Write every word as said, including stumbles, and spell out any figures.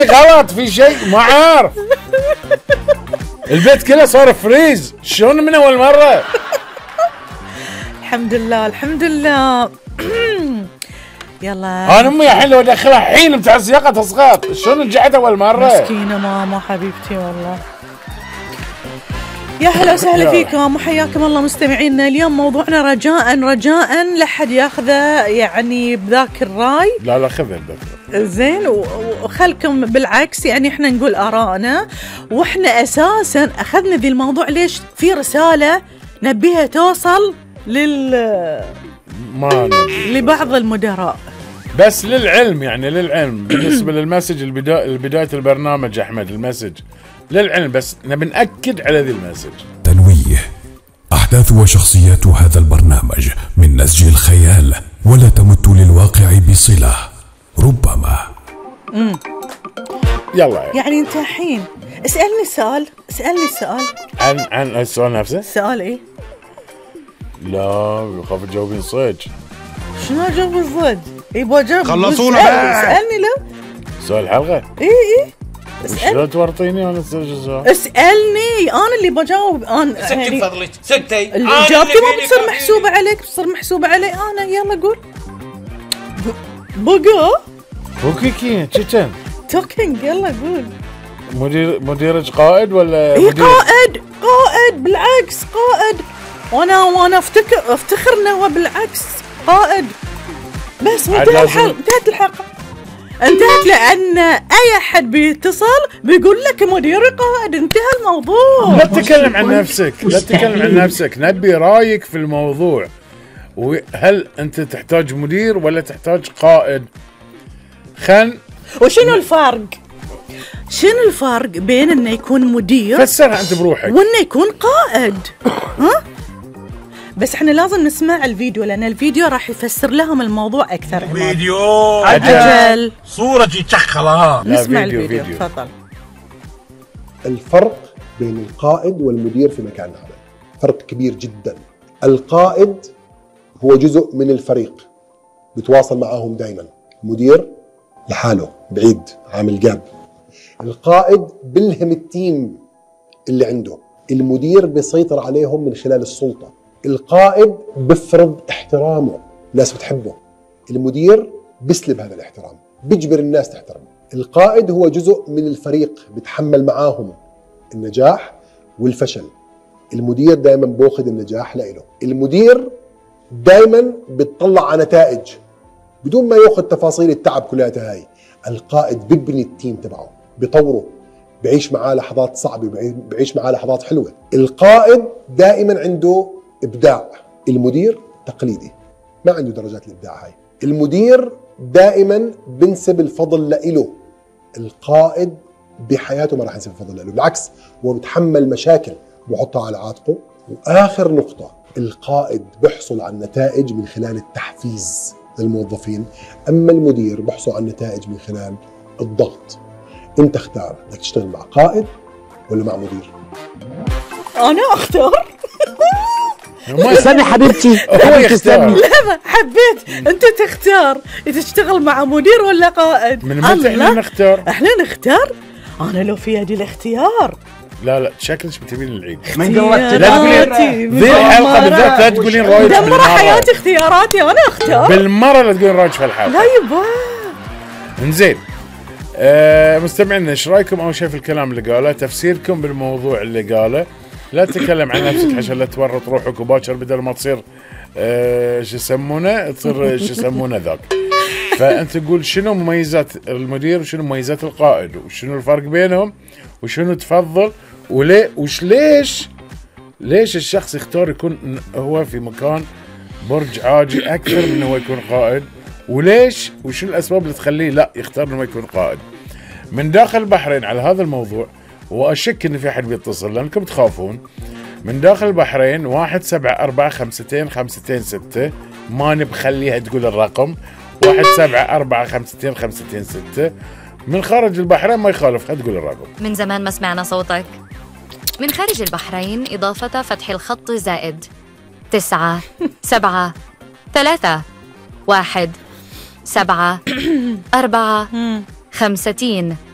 غلط في شيء ما عارف. البيت كله صار فريز، شلون من اول مره؟ الحمد لله الحمد لله. يلا انا امي الحين لو ادخلها حين بتاع السياقه تسقط، شلون رجعت اول مره؟ مسكينه ماما حبيبتي والله. يا هلا وسهلا فيكم وحياكم الله مستمعينا. اليوم موضوعنا رجاء رجاء لحد ياخذه يعني بذاك الراي. لا لا خذه بذاك زين، وخلكم بالعكس يعني احنا نقول آراءنا، واحنا اساسا اخذنا ذي الموضوع ليش؟ في رسالة نبيها توصل لل ما لبعض المدراء، بس للعلم يعني للعلم بالنسبة للمسج البداية بداية البرنامج أحمد، المسج للعلم بس نبي نأكد على ذي المسج. تنويه: أحداث وشخصيات هذا البرنامج من نسج الخيال ولا تمت للواقع بصلة ربما. امم يلا يعني انت الحين اسألني السؤال، اسألني السؤال عن عن السؤال نفسه. السؤال ايه؟ لا يخاف تجاوبين صدق. شنو اجاوب الصدق؟ يبغى اجاوب خلصونا بقى. اسألني لا سؤال الحلقة؟ ايه ايه شلون تورطيني انا السؤال؟ اسألني انا اللي بجاوب. انا سكتي يعني بفضلك سكتي. اجابتي ما بتصير محسوبة عليك، بتصير محسوبة علي انا. يلا قول. بقى بوكيكي تشتن توكينج. يلا قول. مدير مديرك قائد ولا ايه مدير؟ قائد قائد بالعكس قائد، وانا وانا افتكر افتخر انه هو بالعكس قائد. بس انتهت الحلقة، انتهت الحلقة انتهت، لان اي احد بيتصل بيقول لك مديري قائد، انتهى الموضوع. لا تتكلم عن نفسك، لا تتكلم عن نفسك، نبي رايك في الموضوع. وهل انت تحتاج مدير ولا تحتاج قائد؟ خل وشنو الفرق؟ شنو الفرق بين انه يكون مدير فسرها انت بروحك وانه يكون قائد؟ ها؟ بس احنا لازم نسمع الفيديو لان الفيديو راح يفسر لهم الموضوع اكثر. فيديو عجل صورتي تشخلها. نسمع فيديو الفيديو فيديو. تفضل. الفرق بين القائد والمدير في مكان العمل فرق كبير جدا. القائد هو جزء من الفريق بيتواصل معهم دائما، المدير لحاله بعيد عامل جاب. القائد بلهم التيم اللي عنده، المدير بيسيطر عليهم من خلال السلطة. القائد بفرض احترامه، الناس بتحبه. المدير بيسلب هذا الاحترام، بيجبر الناس تحترمه. القائد هو جزء من الفريق بيتحمل معاهم النجاح والفشل. المدير دائما بياخذ النجاح لإله. المدير دائما بيطلع على نتائج بدون ما ياخذ تفاصيل التعب كلها هاي. القائد بيبني التيم تبعه، بيطوره، بعيش معاه لحظات صعبة، بعيش معاه لحظات حلوة. القائد دائما عنده إبداع، المدير تقليدي ما عنده درجات الإبداع هاي. المدير دائما بنسب الفضل لإله، القائد بحياته ما راح ينسب الفضل لإله، بالعكس هو بيتحمل مشاكل بحطها على عاتقه. وآخر نقطة، القائد بيحصل على النتائج من خلال التحفيز للموظفين، أما المدير بيحصل على النتائج من خلال الضغط. انت اختار بدك تشتغل مع قائد ولا مع مدير؟ انا اختار. استني حبيبتي هو يختار. لا حبيت انت تختار تشتغل مع مدير ولا قائد. من متى احنا نختار؟ احنا نختار. انا لو في يدي الاختيار. لا لا شكلك بتبين العيد. من قوتي لا تقولين ذي الحلقه بالذات، لا تقولين رايج دمر حياتي اختياراتي، انا اختار بالمره. لا تقولين رايج في الحلقه. لا يبا. انزين آه مستمعينا، ايش رايكم اول شيء في الكلام اللي قاله؟ تفسيركم بالموضوع اللي قاله. لا تتكلم عن نفسك عشان لا تورط روحك وباكر بدل ما تصير آه شو يسمونه تصير شو يسمونه ذاك. فانت تقول شنو مميزات المدير وشنو مميزات القائد وشنو الفرق بينهم وشنو تفضل وليه وش ليش ليش الشخص يختار يكون هو في مكان برج عاجي اكثر من هو يكون قائد، وليش وشنو الاسباب اللي تخليه لا يختار انه يكون قائد. من داخل البحرين على هذا الموضوع، واشك ان في احد بيتصل لانكم تخافون. من داخل البحرين واحد سبعة أربعة خمستين خمستين ستة، ما نبخليها تقول الرقم واحد سبعة أربعة خمستين خمستين ستة. من خارج البحرين ما يخالف، خد تقول الرقم. من زمان ما سمعنا صوتك. من خارج البحرين إضافة فتح الخط زائد تسعة سبعة ثلاثة واحد سبعة أربعة خمستين